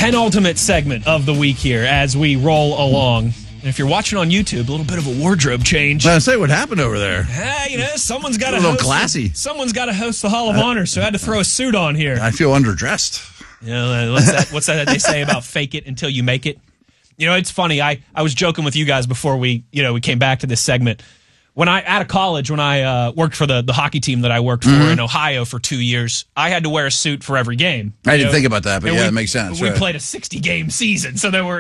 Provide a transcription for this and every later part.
penultimate segment of the week here as we roll along. And if you're watching on YouTube, a little bit of a wardrobe change. I say, what happened over there? Someone's got to a little classy. Someone's got to host the Hall of Honor, so I had to throw a suit on here. I feel underdressed. What's that they say about fake it until you make it? It's funny. I was joking with you guys before we came back to this segment. Out of college, when I worked for the hockey team that I worked for in Ohio for 2 years, I had to wear a suit for every game. I didn't think about that, but it makes sense. We played a 60-game season, so there were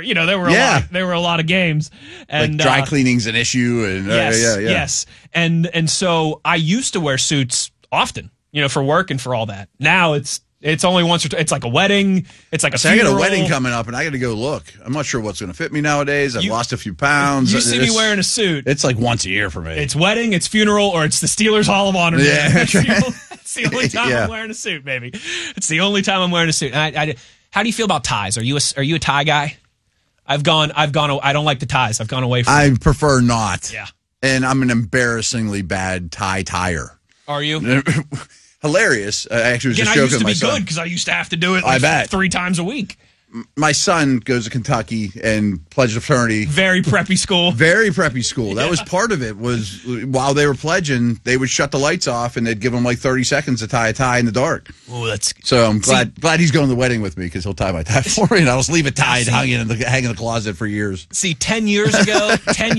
a lot of games. And like dry cleaning's an issue, and yes. And so I used to wear suits often, for work and for all that. Now it's only once or twice. It's like a wedding. It's like a funeral. I got a wedding coming up, and I got to go look. I'm not sure what's going to fit me nowadays. I've lost a few pounds. You see me wearing a suit. It's like once a year for me. It's wedding, it's funeral, or it's the Steelers Hall of Honor. Yeah, that's the only time I'm wearing a suit, baby. It's the only time I'm wearing a suit. And how do you feel about ties? Are you a tie guy? I've gone. I don't like the ties. I've gone away from I prefer not. Yeah. And I'm an embarrassingly bad tie-tier. Are you? Hilarious. I actually was just joking with my son. I used to be good because I used to have to do it I bet. 3 times a week. My son goes to Kentucky and pledged a fraternity. Very preppy school. Very preppy school. That was part of it, was while they were pledging, they would shut the lights off and they'd give them like 30 seconds to tie a tie in the dark. Oh, so I'm glad he's going to the wedding with me, because he'll tie my tie for me, and I'll just leave it tied, hanging in the closet for years. See, 10 years ago,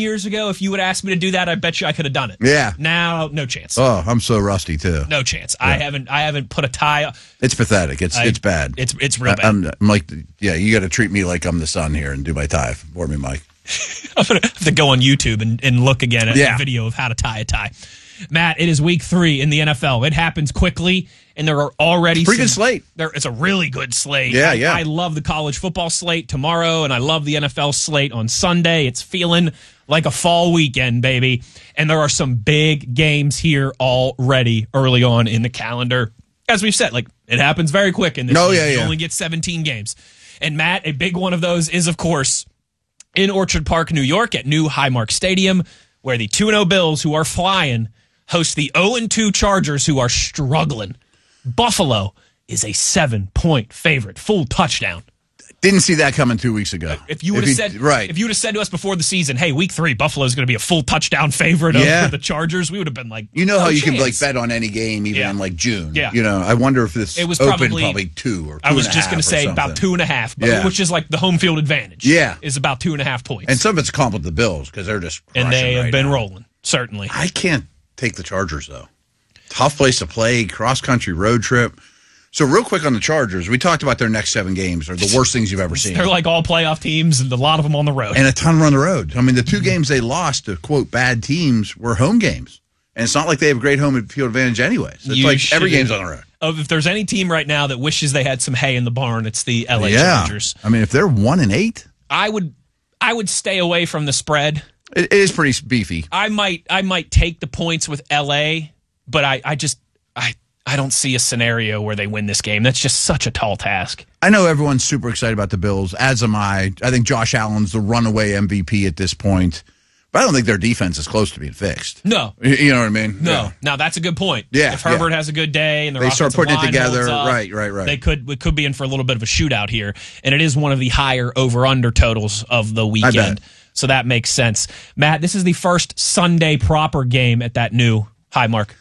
if you would ask me to do that, I bet you I could have done it. Yeah. Now, no chance. Oh, I'm so rusty too. No chance. Yeah. I haven't put a tie. It's pathetic. It's bad. It's real bad. I'm like, you got to treat me like I'm the son here and do my tie for me, Mike. I'm going to have to go on YouTube and look again at a video of how to tie a tie. Matt, it is week 3 in the NFL. It happens quickly, and there are already pretty good slate. It's a really good slate. Yeah. I love the college football slate tomorrow, and I love the NFL slate on Sunday. It's feeling like a fall weekend, baby. And there are some big games here already early on in the calendar. As we've said, it happens very quick in this league. You only get 17 games. And Matt, a big one of those is, of course, in Orchard Park, New York, at New Highmark Stadium, where the 2-0 Bills, who are flying, host the 0-2 Chargers, who are struggling. Buffalo is a 7-point favorite, full touchdown. Didn't see that coming 2 weeks ago. If you would have said to us before the season, hey, week 3, Buffalo's going to be a full touchdown favorite over the Chargers, we would have been like, how you can bet on any game even in June. Yeah. I wonder if this it was probably 2 or 2.5. I was just going to say about 2.5, which is like the home field advantage. Yeah, is about 2.5 points. And some of it's a comp with the Bills because they're just crushing and they have been now. rolling. Certainly, I can't take the Chargers though. Tough place to play, cross country road trip. So real quick on the Chargers, we talked about their next 7 games are the worst things you've ever seen. They're like all playoff teams, and a lot of them on the road. And a ton run the road. I mean, the 2 games they lost to, quote, bad teams were home games. And it's not like they have a great home field advantage anyway. So it's like every game's on the road. If there's any team right now that wishes they had some hay in the barn, it's the LA Chargers. I mean, if they're 1-8, I would stay away from the spread. It is pretty beefy. I might take the points with LA, but I don't see a scenario where they win this game. That's just such a tall task. I know everyone's super excited about the Bills, as am I. I think Josh Allen's the runaway MVP at this point. But I don't think their defense is close to being fixed. No. You know what I mean? No. Yeah. Now, that's a good point. Yeah. If Herbert has a good day and they start putting it together, up, right. We could be in for a little bit of a shootout here. And it is one of the higher over-under totals of the weekend. So that makes sense. Matt, this is the first Sunday proper game at that new Highmark.